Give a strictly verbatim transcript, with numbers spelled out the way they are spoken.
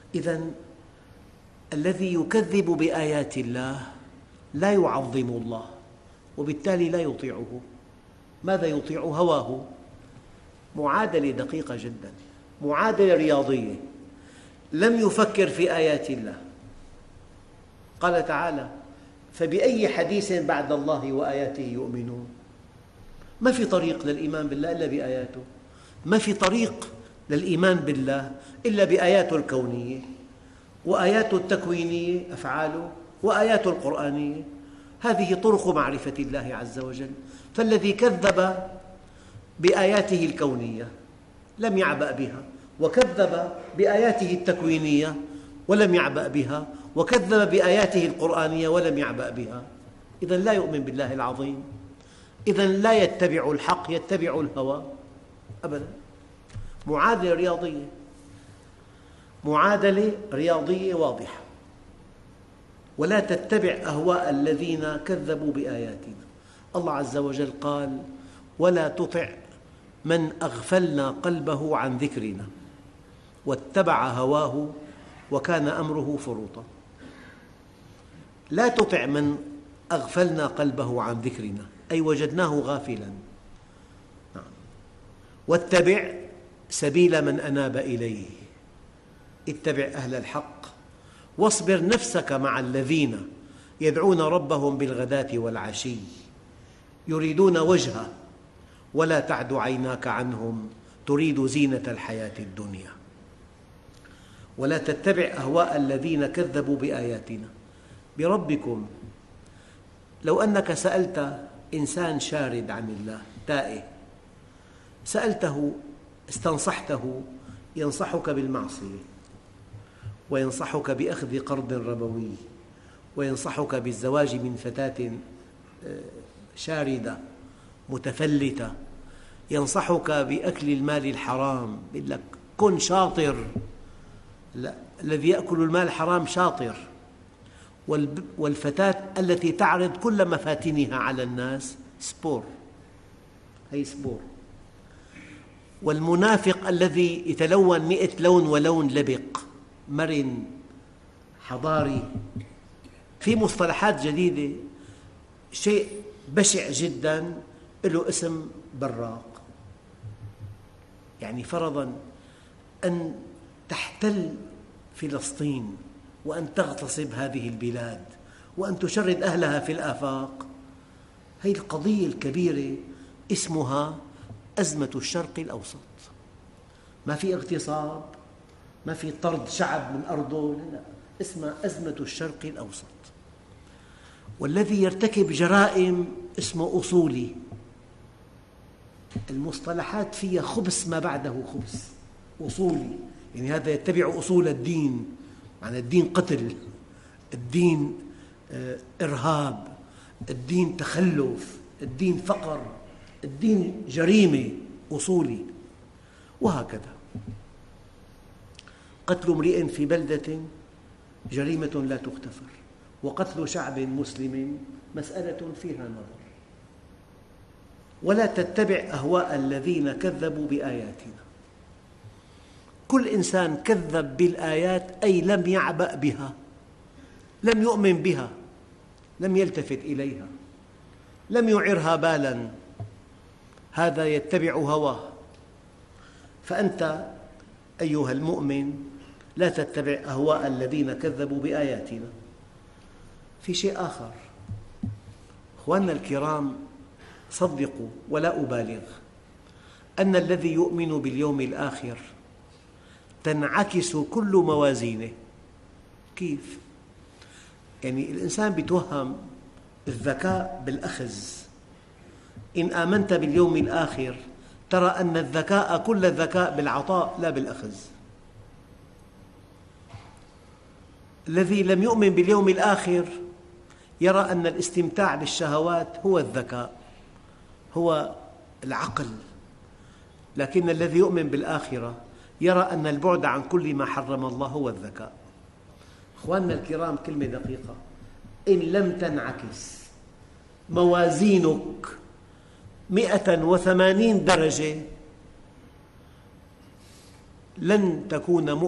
إذن الذي يكذب بآيات الله لا يعظم الله، وبالتالي لا يطيعه. ماذا يطيع؟ هواه. معادلة دقيقة جدا، معادلة رياضية. لم يفكر في آيات الله. قال تعالى: فبأي حديث بعد الله وآياته يؤمنون. ما في طريق للإيمان بالله إلا بآياته، ما في طريق للإيمان بالله إلا بآياته الكونية، وآياته التكوينية أفعاله، وآياته القرآنية. هذه طرق معرفة الله عز وجل. فالذي كذب بآياته الكونية لم يعبأ بها، وكذب بآياته التكوينية ولم يعبأ بها، وكذب بآياته القرآنية ولم يعبأ بها، إذن لا يؤمن بالله العظيم. إذن لا يتبع الحق، يتبع الهوى أبدا. معادلة رياضية، معادلة رياضية واضحة. ولا تتبع أهواء الذين كذبوا بآياتنا. الله عز وجل قال: ولا تطع من أغفلنا قلبه عن ذكرنا واتبع هواه وكان أمره فرطا. لا تطع من أغفلنا قلبه عن ذكرنا، أي وجدناه غافلا. نعم. واتبع سبيل من أناب إليه، اتبع أهل الحق، واصبر نفسك مع الذين يدعون ربهم بالغداة والعشي يريدون وجهه ولا تعد عيناك عنهم تريد زينة الحياة الدنيا. ولا تتبع أهواء الذين كذبوا بآياتنا. بربكم، لو أنك سألت إنسان شارد عن الله تائه، سألته استنصحته، ينصحك بالمعصية، وينصحك بأخذ قرض ربوي، وينصحك بالزواج من فتاة شاردة متفلتة، ينصحك بأكل المال الحرام، يقول لك كن شاطر. لا، الذي يأكل المال الحرام شاطر، والفتاة التي تعرض كل مفاتنها على الناس سبور، هي سبور. والمنافق الذي يتلون مئة لون ولون لبق، مرن، حضاري. في مصطلحات جديدة، شيء بشع جدا له اسم براق. يعني فرضاً أن تحتل فلسطين وأن تغتصب هذه البلاد وأن تشرد أهلها في الآفاق، هذه القضية الكبيرة اسمها أزمة الشرق الأوسط. ما في اغتصاب، ما في طرد شعب من أرضه، لا، اسمها أزمة الشرق الأوسط. والذي يرتكب جرائم اسمه أصولي. المصطلحات فيها خبث ما بعده خبث. أصولي يعني هذا يتبع أصول الدين، معنى الدين قتل، الدين إرهاب، الدين تخلف، الدين فقر، الدين جريمة. أصولي. وهكذا قتل امرئ في بلدة جريمة لا تغتفر، وقتل شعب مسلم مسألة فيها نظر. ولا تتبع أهواء الذين كذبوا بآياتنا. كل إنسان كذب بالآيات أي لم يعبأ بها، لم يؤمن بها، لم يلتفت إليها، لم يعرها بالا، هذا يتبع هواه. فأنت أيها المؤمن لا تتبع أهواء الذين كذبوا بآياتنا. في شيء آخر، أخواننا الكرام، صدقوا ولا أبالغ أن الذي يؤمن باليوم الآخر تنعكس كل موازينه. كيف؟ يعني الإنسان يتوهم الذكاء بالأخذ. إن آمنت باليوم الآخر ترى أن الذكاء كل الذكاء بالعطاء لا بالأخذ. الذي لم يؤمن باليوم الآخر يرى أن الاستمتاع بالشهوات هو الذكاء، هو العقل. لكن الذي يؤمن بالآخرة يرى أن البعد عن كل ما حرم الله هو الذكاء. أخواننا الكرام، كلمة دقيقة: إن لم تنعكس موازينك مئة وثمانين درجة لن تكون